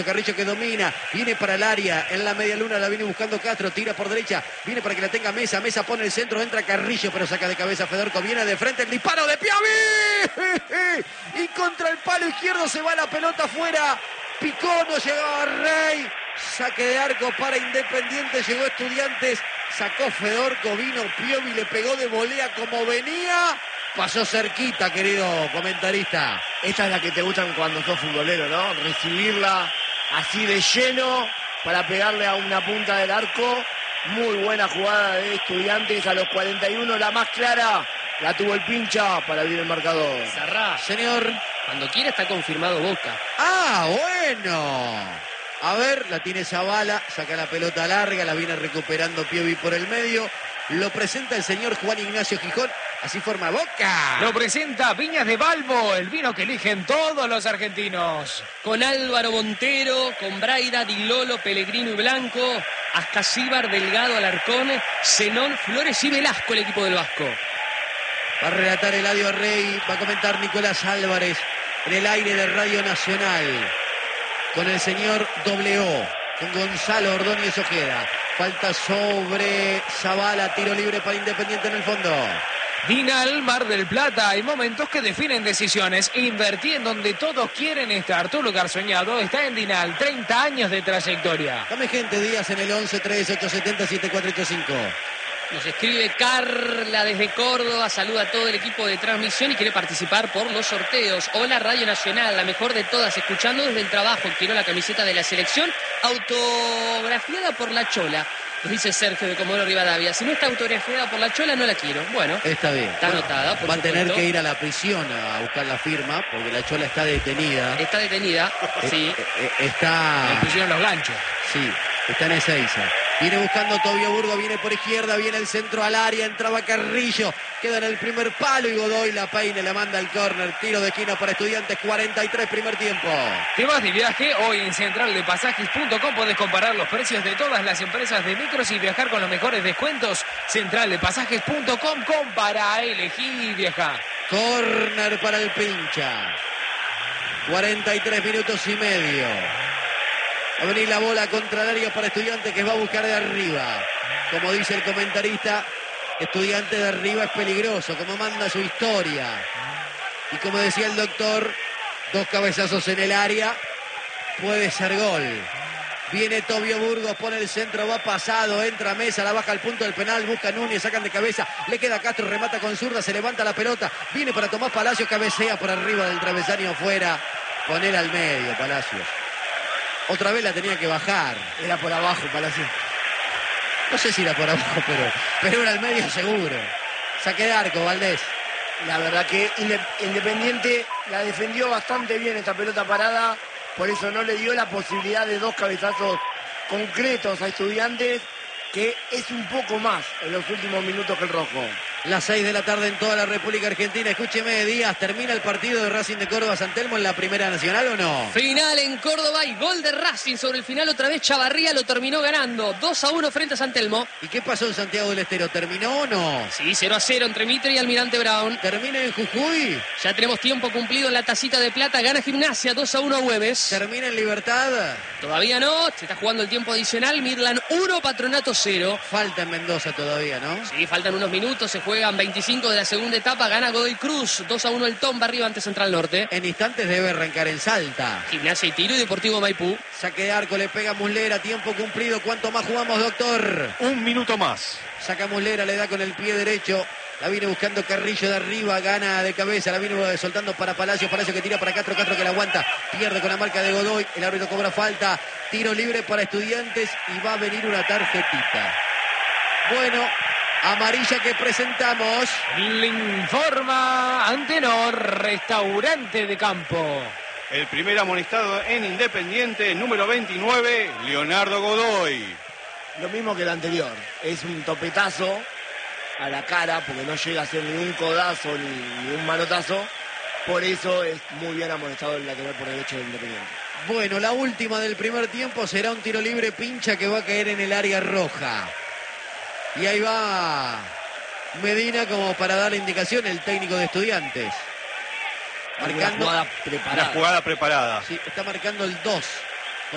Carrillo que domina, viene para el área, en la media luna la viene buscando Castro, tira por derecha, viene para que la tenga Mesa, Mesa pone el centro, entra Carrillo, pero saca de cabeza Fedorco, viene de frente el disparo de Piavi, y contra el palo izquierdo se va la pelota afuera, picó, no llegaba Rey, saque de arco para Independiente, llegó Estudiantes, sacó Fedorco, vino Piavi, le pegó de volea como venía. Pasó cerquita, querido comentarista. Esta es la que te gustan cuando sos futbolero, ¿no? Recibirla así de lleno para pegarle a una punta del arco. Muy buena jugada de Estudiantes a los 41. La más clara la tuvo el Pincha para abrir el marcador. Sarrá, señor. Cuando quiera está confirmado Boca. Ah, bueno. A ver, la tiene Zavala, saca la pelota larga, la viene recuperando Piovi por el medio. Lo presenta el señor Juan Ignacio Gijón. Así forma Boca. Lo presenta Viñas de Balbo, el vino que eligen todos los argentinos. Con Álvaro Montero, con Braida, Di Lolo, Pellegrino y Blanco, Ascasíbar, Delgado, Alarcón, Zenón, Flores y Velasco, el equipo del Vasco. Va a relatar Eladio Rey, va a comentar Nicolás Álvarez en el aire de Radio Nacional. Con el señor O, con Gonzalo Ordóñez Ojeda. Falta sobre Zavala, tiro libre para Independiente en el fondo. Dinal, Mar del Plata, hay momentos que definen decisiones. Invertí en donde todos quieren estar. Tu lugar soñado está en Dinal, 30 años de trayectoria. Dame gente, Díaz en el 11-3870-7485. Nos escribe Carla desde Córdoba, saluda a todo el equipo de transmisión y quiere participar por los sorteos. Hola Radio Nacional, la mejor de todas, escuchando desde el trabajo. Quiero la camiseta de la selección autografiada por la Chola. Nos dice Sergio de Comodoro Rivadavia. Si no está autografiada por la Chola, no la quiero. Bueno, está bien. Está anotada, por Va supuesto. a tener que ir a la prisión a buscar la firma, porque la Chola está detenida. Está detenida, sí. Está... Le pusieron los ganchos. Sí, está en Ezeiza. Viene buscando Tobio Burgo, viene por izquierda, viene el centro al área, entraba Carrillo, queda en el primer palo y Godoy la peine, le manda el córner, tiro de esquina para Estudiantes, 43 primer tiempo. ¿Te vas de viaje? Hoy en centraldepasajes.com podés comparar los precios de todas las empresas de micros y viajar con los mejores descuentos. Centraldepasajes.com, compara, elegí y viaja. Córner para el Pincha. 43 minutos y medio. Va a venir la bola contra el área para Estudiantes que va a buscar de arriba. Como dice el comentarista, Estudiantes de arriba es peligroso, como manda su historia. Y como decía el doctor, 2 cabezazos en el área, puede ser gol. Viene Tobio Burgos, pone el centro, va pasado, entra Mesa, la baja al punto del penal, busca Núñez, sacan de cabeza, le queda Castro, remata con zurda, se levanta la pelota, viene para Tomás Palacios, cabecea por arriba del travesaño afuera, poner al medio Palacios. Otra vez la tenía que bajar. Era por abajo, Palacio. No sé si era por abajo, pero era al medio seguro. Saque de arco, Valdés. La verdad que Independiente la defendió bastante bien esta pelota parada. Por eso no le dio la posibilidad de 2 cabezazos concretos a Estudiantes, que es un poco más en los últimos minutos que el Rojo. Las 6 de la tarde en toda la República Argentina. Escúcheme, Díaz, ¿termina el partido de Racing de Córdoba San Telmo en la Primera Nacional o no? Final en Córdoba y gol de Racing sobre el final. Otra vez Chavarría lo terminó ganando 2-1 frente a San Telmo. ¿Y qué pasó en Santiago del Estero? ¿Terminó o no? Sí, 0-0 entre Mitre y Almirante Brown. ¿Termina en Jujuy? Ya tenemos tiempo cumplido en la tacita de plata. Gana Gimnasia 2-1 a Güemes. ¿Termina en Libertad? Todavía no, se está jugando el tiempo adicional. Midland 1, Patronato 0. Falta en Mendoza todavía, ¿no? Sí, faltan unos minutos, se juegan 25 de la segunda etapa. Gana Godoy Cruz 2-1 el Tomba arriba ante Central Norte. En instantes debe arrancar en Salta. Gimnasia y Tiro y Deportivo Maipú. Saque de arco, le pega Muslera, tiempo cumplido. ¿Cuánto más jugamos, doctor? 1 minuto más. Saca Muslera, le da con el pie derecho. La viene buscando Carrillo de arriba, gana de cabeza, la viene soltando para Palacio, Palacio que tira para Castro, Castro que la aguanta, pierde con la marca de Godoy, el árbitro cobra falta, tiro libre para Estudiantes y va a venir una tarjetita. Bueno, amarilla que presentamos. Le informa Antenor, restaurante de campo. El primer amonestado en Independiente, número 29, Leonardo Godoy. Lo mismo que el anterior, es un topetazo a la cara, porque no llega a ser ni un codazo ni un manotazo. Por eso es muy bien amonestado el lateral por derecho del Independiente. Bueno, la última del primer tiempo será un tiro libre Pincha que va a caer en el área roja. Y ahí va Medina como para dar la indicación, el técnico de Estudiantes. Marcando Una jugada preparada. Sí, está marcando el 2.